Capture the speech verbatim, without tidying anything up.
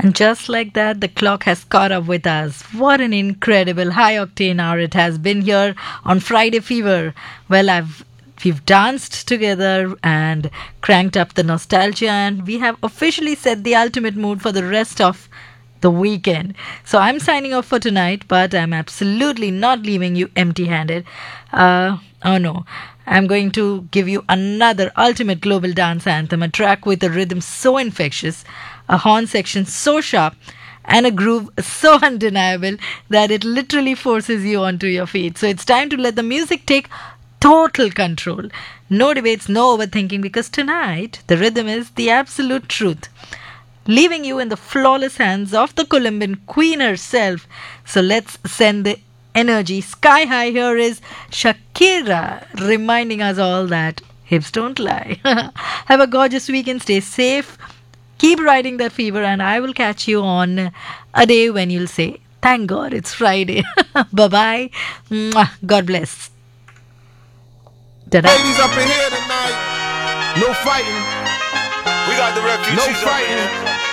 And just like that, the clock has caught up with us. What an incredible high octane hour it has been here on Friday Fever. Well, I've we've danced together and cranked up the nostalgia, and we have officially set the ultimate mood for the rest of the weekend. So I'm signing off for tonight, but I'm absolutely not leaving you empty-handed. Uh, oh no. I'm going to give you another ultimate global dance anthem, a track with a rhythm so infectious, a horn section so sharp, and a groove so undeniable that it literally forces you onto your feet. So it's time to let the music take total control. No debates, no overthinking, because tonight the rhythm is the absolute truth, leaving you in the flawless hands of the Colombian queen herself. So let's send the energy sky high. Here is Shakira reminding us all that hips don't lie. Have a gorgeous weekend. Stay safe. Keep riding that fever, and I will catch you on a day when you'll say, thank God it's Friday. Bye bye. God bless. Ta-da. Ladies up in here tonight. No fighting. We got the refugees. No fighting.